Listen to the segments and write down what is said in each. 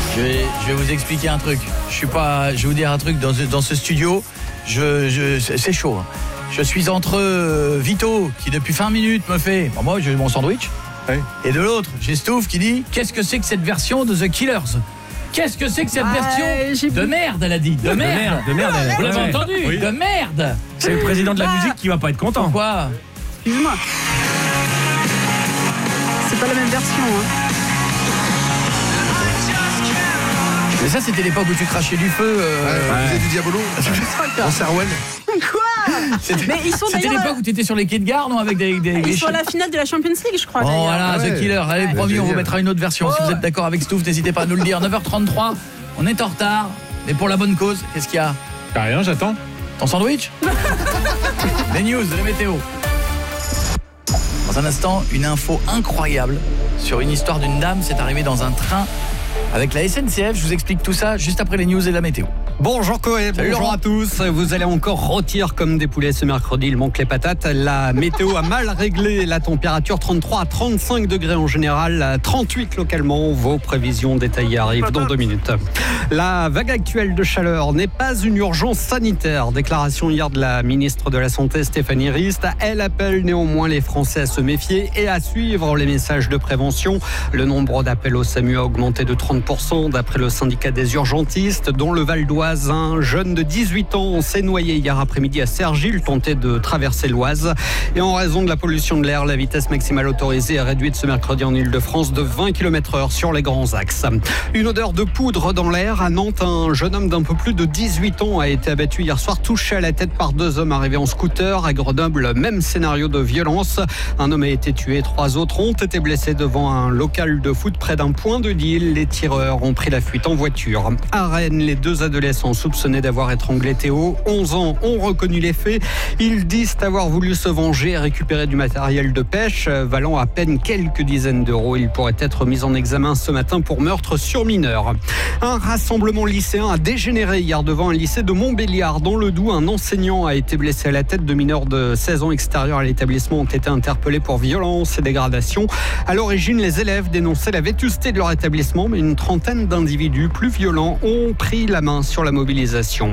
Je vais vous expliquer un truc. Je vais vous dire un truc dans ce studio. C'est chaud. Hein. Je suis entre Vito qui depuis 20 minutes me fait. Bon, moi j'ai mon sandwich. Oui. Et de l'autre, j'ai Stouff qui dit qu'est-ce que c'est que cette version de The Killers ? Qu'est-ce que c'est que cette version de merde, elle a dit. De merde. Vous l'avez entendu ? Oui. De merde. C'est le président de la musique qui va pas être content. Pourquoi ? Excuse-moi. C'est pas la même version. Hein. Mais ça, c'était l'époque où tu crachais du feu. Vous faisiez du diabolo en Sarwell. Quoi ? Mais ils sont c'était l'époque où tu étais sur les quais de gare, non ? Avec des ils sont à la finale de la Champions League, je crois. Oh voilà, The Killer. Allez, promis, on vous mettra une autre version. Si vous êtes d'accord avec Stouff, n'hésitez pas à nous le dire. 9h33, on est en retard, mais pour la bonne cause. Qu'est-ce qu'il y a ? Rien, j'attends. Ton sandwich ? Les news, les météos. Dans un instant, une info incroyable sur une histoire d'une dame. C'est arrivé dans un train avec la SNCF. Je vous explique tout ça juste après les news et la météo. Bonjour Coé, bonjour à tous. Vous allez encore rôtir comme des poulets ce mercredi, il manque les patates. La météo a mal réglé la température, 33 à 35 degrés en général, 38 localement. Vos prévisions détaillées arrivent dans 2 minutes. La vague actuelle de chaleur n'est pas une urgence sanitaire. Déclaration hier de la ministre de la Santé Stéphanie Rist. Elle appelle néanmoins les Français à se méfier et à suivre les messages de prévention. Le nombre d'appels au SAMU a augmenté de 30% d'après le syndicat des urgentistes, dont le Val d'Oise. Un jeune de 18 ans s'est noyé hier après-midi à Cergy. Il tentait de traverser l'Oise. Et en raison de la pollution de l'air, la vitesse maximale autorisée est réduite ce mercredi en Ile-de-France de 20 km/h sur les grands axes. Une odeur de poudre dans l'air. À Nantes, un jeune homme d'un peu plus de 18 ans a été abattu hier soir, touché à la tête par 2 hommes arrivés en scooter. À Grenoble, même scénario de violence. Un homme a été tué, 3 autres ont été blessés devant un local de foot près d'un point de deal. Les tireurs ont pris la fuite en voiture. À Rennes, les 2 adolescents soupçonnés d'avoir étranglé Théo, 11 ans, ont reconnu les faits. Ils disent avoir voulu se venger et récupérer du matériel de pêche valant à peine quelques dizaines d'euros. Il pourrait être mis en examen ce matin pour meurtre sur mineur. Un rassemblement lycéen a dégénéré hier devant un lycée de Montbéliard. Dans le Doubs, un enseignant a été blessé à la tête. 2 mineurs de 16 ans extérieurs à l'établissement ont été interpellés pour violence et dégradation. À l'origine, les élèves dénonçaient la vétusté de leur établissement, mais une trentaine d'individus plus violents ont pris la main sur la mobilisation.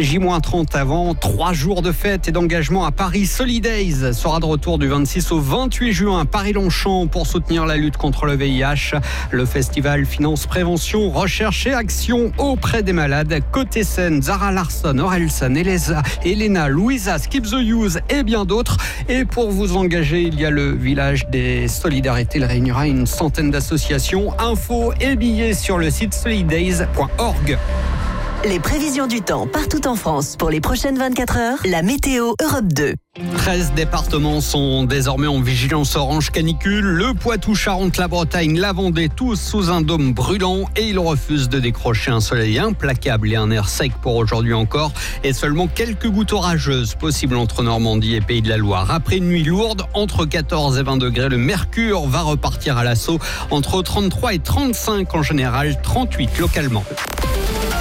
J-30 avant, 3 jours de fête et d'engagement à Paris. Solidays sera de retour du 26 au 28 juin à Paris-Longchamp pour soutenir la lutte contre le VIH. Le festival finance prévention, recherche et action auprès des malades. Côté scène, Zara Larsson, Orelsan, Elena, Louisa, Skip the Use et bien d'autres. Et pour vous engager, il y a le village des solidarités. Il réunira une centaine d'associations. Infos et billets sur le site solidays.org. Les prévisions du temps partout en France pour les prochaines 24 heures. La météo Europe 2. 13 départements sont désormais en vigilance orange canicule. Le Poitou, Charente, la Bretagne, la Vendée, tous sous un dôme brûlant. Et ils refusent de décrocher un soleil implacable et un air sec pour aujourd'hui encore. Et seulement quelques gouttes orageuses possibles entre Normandie et Pays de la Loire. Après une nuit lourde, entre 14 et 20 degrés, le mercure va repartir à l'assaut. Entre 33 et 35 en général, 38 localement.